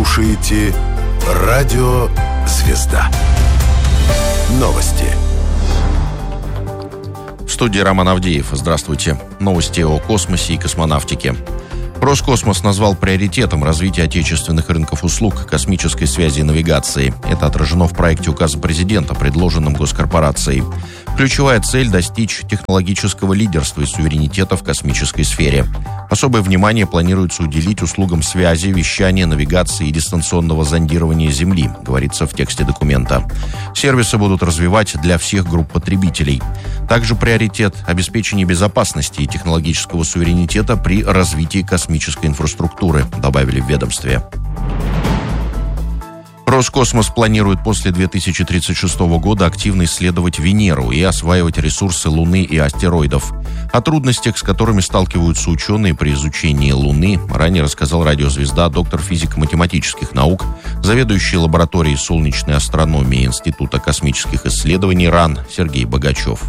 слушаете Радио Звезда. Новости. В студии Роман Авдеев. Здравствуйте. Новости о космосе и космонавтике. Роскосмос назвал приоритетом развитие отечественных рынков услуг космической связи и навигации. Это отражено в проекте указа президента, предложенном госкорпорацией. Ключевая цель – достичь технологического лидерства и суверенитета в космической сфере. Особое внимание планируется уделить услугам связи, вещания, навигации и дистанционного зондирования Земли, говорится в тексте документа. Сервисы будут развивать для всех групп потребителей. Также приоритет – обеспечение безопасности и технологического суверенитета при развитии космической инфраструктуры, добавили в ведомстве. Роскосмос планирует после 2036 года активно исследовать Венеру и осваивать ресурсы Луны и астероидов. О трудностях, с которыми сталкиваются ученые при изучении Луны, ранее рассказал «Радио Звезда» доктор физико-математических наук, заведующий лабораторией солнечной астрономии Института космических исследований РАН Сергей Богачев.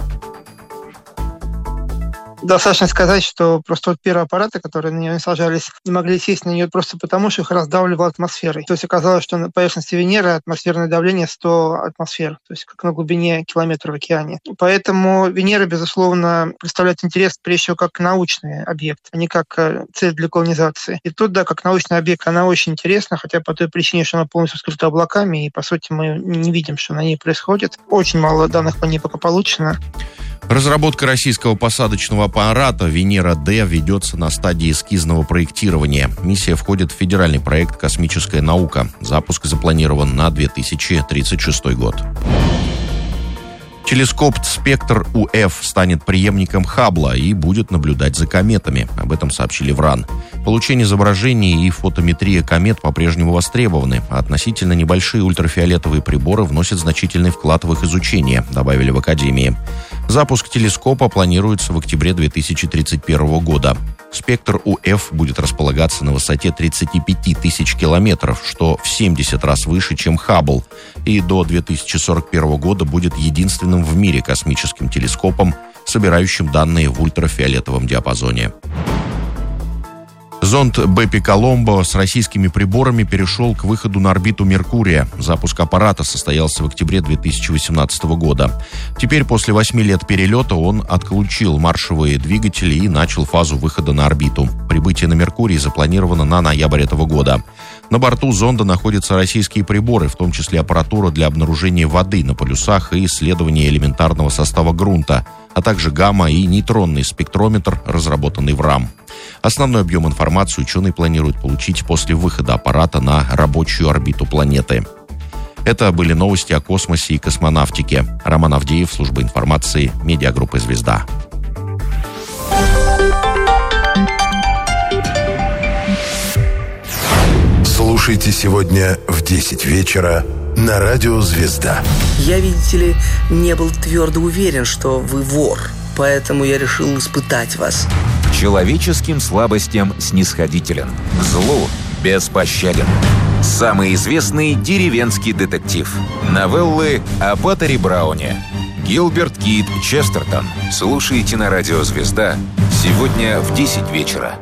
Достаточно сказать, что просто первые аппараты, которые на нее сажались, не могли сесть на нее просто потому, что их раздавливало атмосферой. То есть оказалось, что на поверхности Венеры атмосферное давление 100 атмосфер, то есть как на глубине километра в океане. Поэтому Венера, безусловно, представляет интерес прежде всего как научный объект, а не как цель для колонизации. И тут, да, как научный объект она очень интересна, хотя по той причине, что она полностью скрыта облаками, и, по сути, мы не видим, что на ней происходит. Очень мало данных по ней пока получено. Разработка российского посадочного аппарата «Венера-Д» ведется на стадии эскизного проектирования. Миссия входит в федеральный проект «Космическая наука». Запуск запланирован на 2036 год. Телескоп «Спектр-УФ» станет преемником Хаббла и будет наблюдать за кометами. Об этом сообщили в РАН. Получение изображений и фотометрия комет по-прежнему востребованы, а относительно небольшие ультрафиолетовые приборы вносят значительный вклад в их изучение, добавили в Академии. Запуск телескопа планируется в октябре 2031 года. «Спектр-УФ» будет располагаться на высоте 35 тысяч километров, что в 70 раз выше, чем Хаббл, и до 2041 года будет единственным в мире космическим телескопом, собирающим данные в ультрафиолетовом диапазоне. Зонд Беппи Коломбо с российскими приборами перешел к выходу на орбиту Меркурия. Запуск аппарата состоялся в октябре 2018 года. Теперь, после 8 лет перелета, он отключил маршевые двигатели и начал фазу выхода на орбиту. Прибытие на Меркурий запланировано на ноябрь этого года. На борту зонда находятся российские приборы, в том числе аппаратура для обнаружения воды на полюсах и исследования элементарного состава грунта, а также гамма- и нейтронный спектрометр, разработанный в РАМ. Основной объем информации ученые планируют получить после выхода аппарата на рабочую орбиту планеты. Это были новости о космосе и космонавтике. Роман Авдеев, служба информации, медиагруппы «Звезда». Слушайте сегодня в 10 вечера на Радио Звезда. Я, видите ли, не был твердо уверен, что вы вор. Поэтому я решил испытать вас. К человеческим слабостям снисходителен, к злу беспощаден. Самый известный деревенский детектив. Новеллы о Паттере Брауне. Гилберт Кит Честертон. Слушайте на Радио Звезда сегодня в 10 вечера.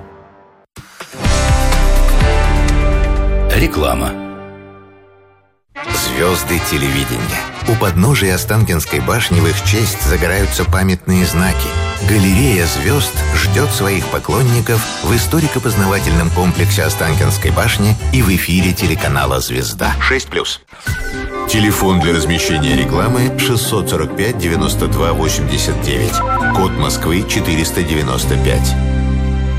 Реклама. Звезды телевидения. У подножия Останкинской башни в их честь загораются памятные знаки. Галерея звезд ждет своих поклонников в историко-познавательном комплексе Останкинской башни и в эфире телеканала «Звезда». 6+. Телефон для размещения рекламы 645 92 89. Код Москвы 495.